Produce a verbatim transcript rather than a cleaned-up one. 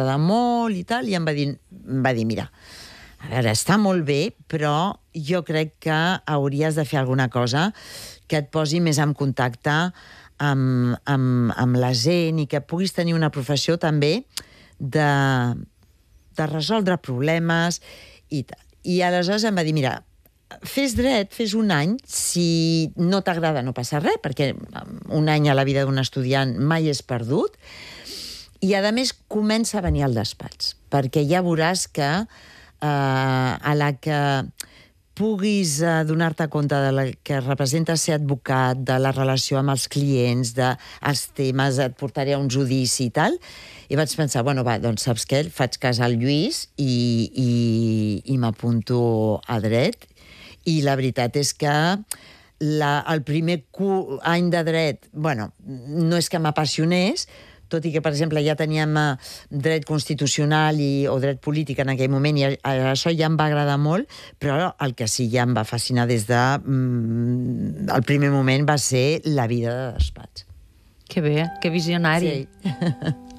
m'agrada molt i tal, i em va dir, em va dir, mira, a veure, està molt bé, però jo crec que hauries de fer alguna cosa que et posi més en contacte amb, amb, amb la gent i que puguis tenir una professió també de, de resoldre problemes i tal. I aleshores em va dir, mira, fes dret, fes un any, si no t'agrada no passa res, perquè un any a la vida d'un estudiant mai és perdut, i a més comença a venir al despatx, perquè ja veuràs que eh, a la que puguis eh, donar-te compte de la que representa ser advocat, de la relació amb els clients, dels temes, et portaré a un judici i tal, i vaig pensar, bueno, va, doncs saps què? Faig cas al Lluís i, i, i m'apunto a dret. I la veritat és que la, el primer cu, any de dret, bueno, no és que m'apassionés, tot i que, per exemple, ja teníem eh, dret constitucional i, o dret polític en aquell moment, i això ja em va agradar molt, però el que sí ja em va fascinar des de... Mm, el primer moment va ser la vida de despatx. Que bé, que visionari. Sí.